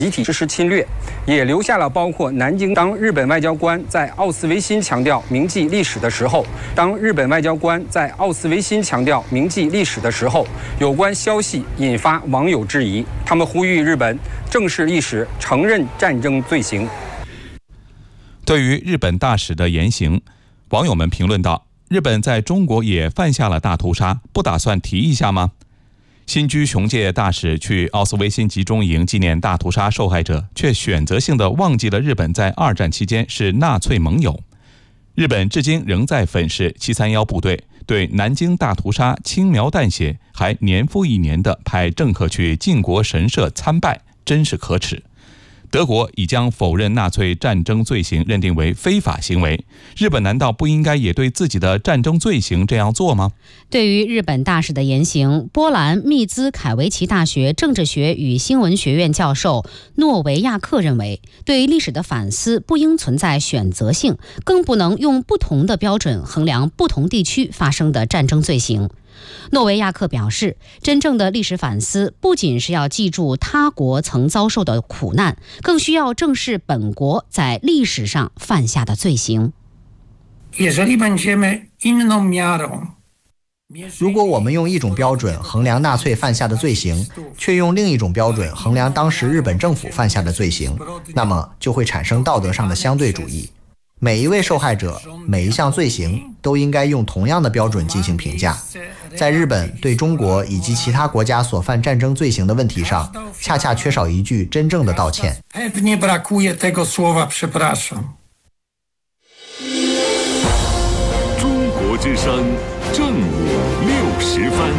集体实施侵略，也留下了包括南京。当日本外交官在奥斯维辛强调铭记历史的时候，有关消息引发网友质疑，他们呼吁日本正视历史，承认战争罪行。 对于日本大使的言行，网友们评论道：日本在中国也犯下了大屠杀，不打算提一下吗？新居雄介大使去奥斯维辛集中营纪念大屠杀受害者，却选择性地忘记了日本在二战期间是纳粹盟友。日本至今仍在粉饰731部队，对南京大屠杀轻描淡写，还年复一年地派政客去靖国神社参拜，真是可耻。德国已将否认纳粹战争罪行认定为非法行为，日本难道不应该也对自己的战争罪行这样做吗？ 对于日本大使的言行，波兰密兹凯维奇大学政治学与新闻学院教授诺维亚克认为，对历史的反思不应存在选择性，更不能用不同的标准衡量不同地区发生的战争罪行。诺维亚克表示，真正的历史反思不仅是要记住他国曾遭受的苦难，更需要正视本国在历史上犯下的罪行。 如果我们用一种标准衡量纳粹犯下的罪行，却用另一种标准衡量当时日本政府犯下的罪行，那么就会产生道德上的相对主义。每一位受害者，每一项罪行都应该用同样的标准进行评价。在日本对中国以及其他国家所犯战争罪行的问题上，恰恰缺少一句真正的道歉。 中国之声正午60分。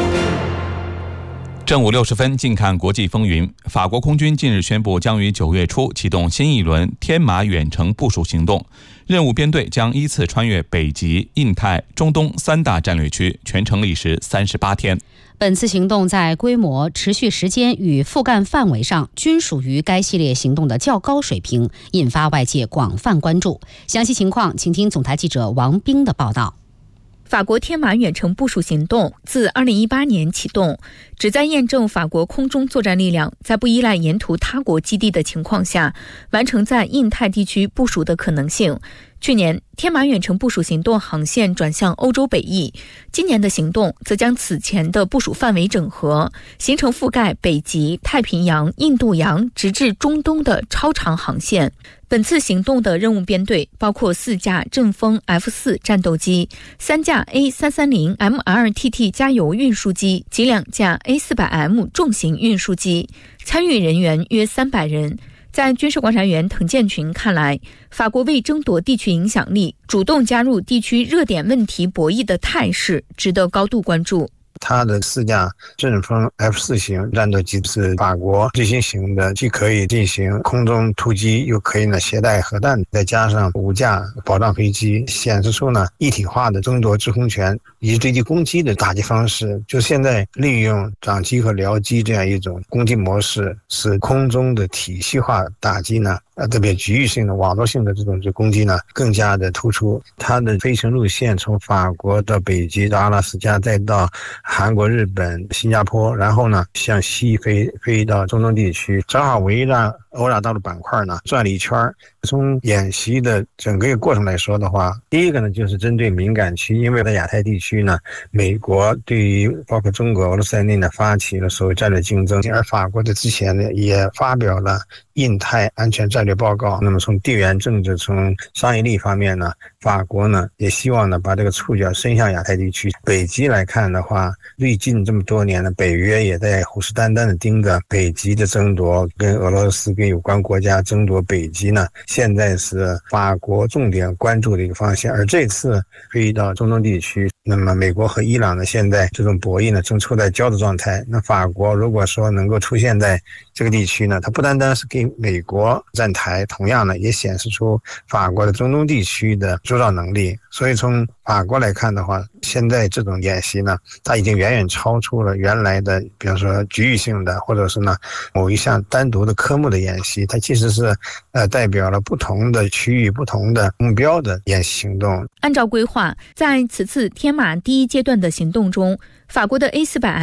正午60分，近看国际风云。法国空军近日宣布，将于9月初启动新一轮天马远程部署行动，任务编队将依次穿越北极、印太、中东3大战略区，全程历时38天。 本次行动在规模、持续时间与覆盖范围上均属于该系列行动的较高水平，引发外界广泛关注。详细情况，请听总台记者王冰的报道。 法国天马远程部署行动自2018年启动，旨在验证法国空中作战力量在不依赖沿途他国基地的情况下，完成在印太地区部署的可能性。去年，天马远程部署行动航线转向欧洲北翼，今年的行动则将此前的部署范围整合，形成覆盖北极、太平洋、印度洋直至中东的超长航线。本次行动的任务编队包括4架阵风 F4 战斗机、3架 A330 MLRTT 加油运输机及2架 A400M 重型运输机，参与人员约300人。在军事观察员滕建群看来，法国为争夺地区影响力，主动加入地区热点问题博弈的态势值得高度关注。 它的4架阵风 F4 型战斗机是法国最新型的，既可以进行空中突击，又可以携带核弹，再加上5架保障飞机，显示出一体化的争夺制空权以及对地攻击的打击方式。就现在利用掌机和僚机这样一种攻击模式，使空中的体系化打击特别局域性的网络性的这种攻击更加的突出。它的飞行路线从法国到北极到阿拉斯加，再到韩国、日本、新加坡，然后向西飞到中东地区，正好围着欧亚大陆板块转了一圈。从演习的整个过程来说的话，第一个就是针对敏感区，因为在亚太地区美国对于包括中国、俄罗斯在内发起了所谓战略竞争，而法国之前也发表了印太安全战略报告。那么从地缘政治、从商业利益方面法国也希望把这个触角伸向亚太地区。北极来看的话，最近这么多年北约也在虎视眈眈的盯着北极的争夺，跟俄罗斯跟有关国家争夺北极现在是法国重点关注的一个方向。而这次飞到中东地区，那么美国和伊朗现在这种博弈正处在焦灼状态。那法国如果说能够出现在这个地区它不单单是给美国站台，同样也显示出法国的中东地区的主导能力。所以从法国来看的话，现在这种演习它已经远远超出了原来的比方说局域性的，或者是某一项单独的科目的演习，它其实是代表了不同的区域、不同的目标的演习行动。 按照规划，在此次天马第1阶段的行动中，法国的 A400M